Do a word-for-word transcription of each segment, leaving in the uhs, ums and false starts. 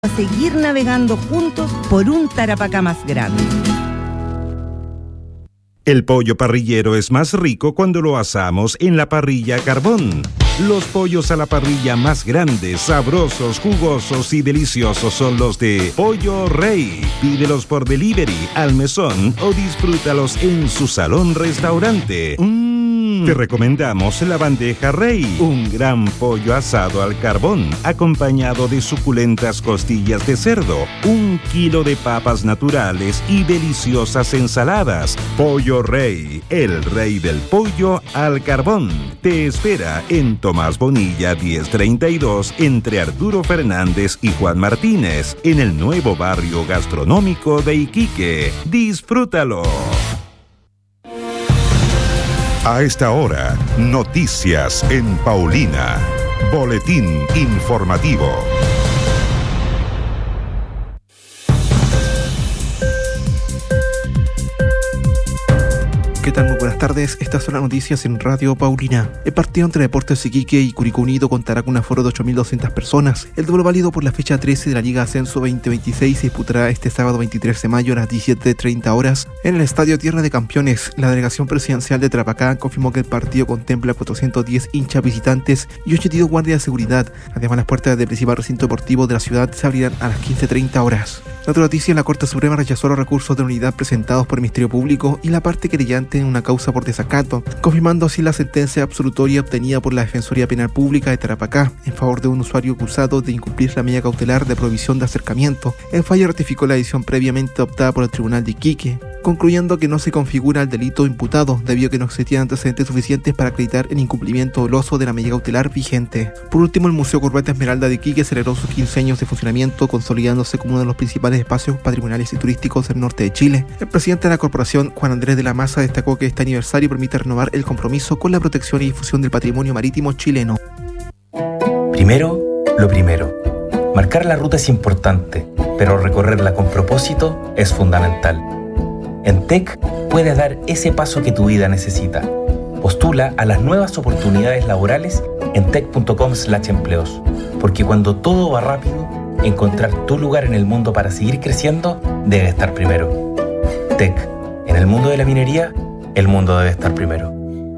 a seguir navegando juntos por un Tarapacá más grande. El pollo parrillero es más rico cuando lo asamos en la parrilla a carbón. Los pollos a la parrilla más grandes, sabrosos, jugosos y deliciosos son los de Pollo Rey. Pídelos por delivery, al mesón o disfrútalos en su salón-restaurante. Mm, te recomendamos la bandeja Rey, un gran pollo asado al carbón, acompañado de suculentas costillas de cerdo, un kilo de papas naturales y deliciosas ensaladas. Pollo Rey, el rey del pollo al carbón. Te espera en Tomás Bonilla diez treinta y dos entre Arturo Fernández y Juan Martínez, en el nuevo barrio gastronómico de Iquique. ¡Disfrútalo! A esta hora, noticias en Paulina. Boletín informativo. ¿Qué tal? Muy buenas tardes. Estas son las noticias en Radio Paulina. El partido entre Deportes Iquique y Curicó Unido contará con un aforo de ocho mil doscientas personas. El duelo válido por la fecha trece de la Liga Ascenso veinte veintiséis se disputará este sábado veintitrés de mayo a las diecisiete treinta horas en el Estadio Tierra de Campeones. La delegación presidencial de Tarapacá confirmó que el partido contempla cuatrocientos diez hinchas visitantes y ochenta y dos guardias de seguridad. Además, las puertas del principal recinto deportivo de la ciudad se abrirán a las quince treinta horas. La otra noticia: la Corte Suprema rechazó los recursos de unidad presentados por el Ministerio Público y la parte querellante en una causa por desacato, confirmando así la sentencia absolutoria obtenida por la Defensoría Penal Pública de Tarapacá en favor de un usuario acusado de incumplir la medida cautelar de prohibición de acercamiento. El fallo ratificó la decisión previamente optada por el Tribunal de Iquique, concluyendo que no se configura el delito imputado, debido a que no existían antecedentes suficientes para acreditar el incumplimiento doloso de la medida cautelar vigente. Por último, el Museo Corbeta Esmeralda de Iquique celebró sus quince años de funcionamiento, consolidándose como uno de los principales espacios patrimoniales y turísticos del norte de Chile. El presidente de la corporación, Juan Andrés de la Maza, destacó que este aniversario permite renovar el compromiso con la protección y difusión del patrimonio marítimo chileno. Primero, lo primero. Marcar la ruta es importante, pero recorrerla con propósito es fundamental. En T E C puedes dar ese paso que tu vida necesita. Postula a las nuevas oportunidades laborales en tec punto com slash empleos, porque cuando todo va rápido, encontrar tu lugar en el mundo para seguir creciendo debe estar primero. T E C, en el mundo de la minería, el mundo debe estar primero.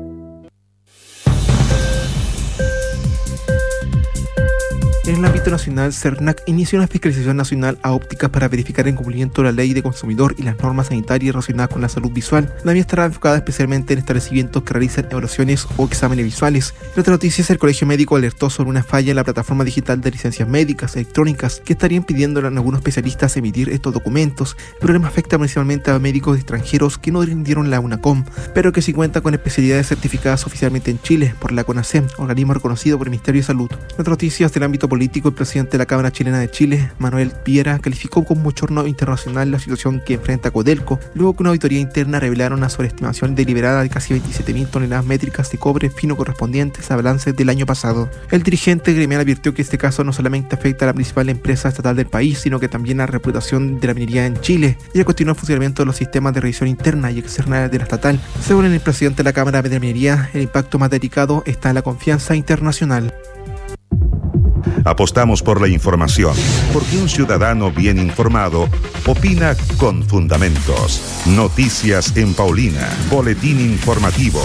En el ámbito nacional, CERNAC inició una fiscalización nacional a ópticas para verificar el cumplimiento de la ley de consumidor y las normas sanitarias relacionadas con la salud visual. La misma estará enfocada especialmente en establecimientos que realizan evaluaciones o exámenes visuales. En otra noticia, el Colegio Médico alertó sobre una falla en la plataforma digital de licencias médicas electrónicas que estaría impidiendo a algunos especialistas emitir estos documentos. El problema afecta principalmente a médicos extranjeros que no rindieron la UNACOM, pero que sí cuentan con especialidades certificadas oficialmente en Chile por la CONASEM, organismo reconocido por el Ministerio de Salud. En otras noticias del ámbito político, el presidente de la Cámara Chilena de Chile, Manuel Piera, calificó como bochorno internacional la situación que enfrenta Codelco, luego que una auditoría interna revelara una sobreestimación deliberada de casi veintisiete mil toneladas métricas de cobre fino correspondientes a balances del año pasado. El dirigente gremial advirtió que este caso no solamente afecta a la principal empresa estatal del país, sino que también a la reputación de la minería en Chile, y a cuestionar el funcionamiento de los sistemas de revisión interna y externa de la estatal. Según el presidente de la Cámara de Minería, el impacto más delicado está en la confianza internacional. Apostamos por la información, porque un ciudadano bien informado opina con fundamentos. Noticias en Paulina. Boletín informativo.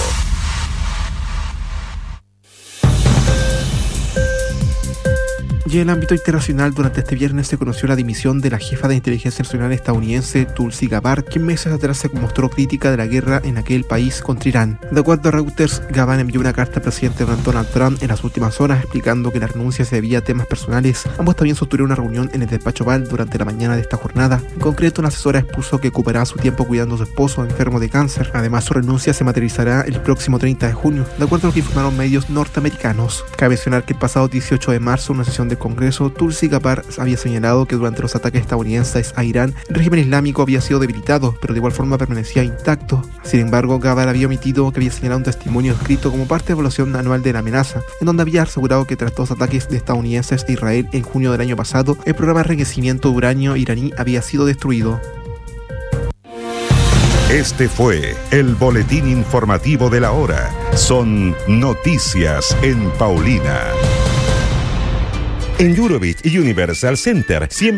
Y en el ámbito internacional, durante este viernes se conoció la dimisión de la jefa de inteligencia nacional estadounidense Tulsi Gabbard, quien meses atrás se mostró crítica de la guerra en aquel país contra Irán. De acuerdo a Reuters, Gabbard envió una carta al presidente Donald Trump en las últimas horas explicando que la renuncia se debía a temas personales. Ambos también sostuvieron una reunión en el despacho Oval durante la mañana de esta jornada. En concreto, una asesora expuso que ocupará su tiempo cuidando a su esposo enfermo de cáncer. Además, su renuncia se materializará el próximo treinta de junio, de acuerdo a lo que informaron medios norteamericanos. Cabe mencionar que el pasado dieciocho de marzo, una sesión de Congreso, Tulsi Gabbard había señalado que durante los ataques estadounidenses a Irán, el régimen islámico había sido debilitado, pero de igual forma permanecía intacto. Sin embargo, Gabbard había omitido que había señalado un testimonio escrito como parte de la evaluación anual de la amenaza, en donde había asegurado que tras los ataques de estadounidenses a Israel en junio del año pasado, el programa de enriquecimiento de uranio iraní había sido destruido. Este fue el boletín informativo de la hora. Son noticias en Paulina. En Eurovich Universal Center, siempre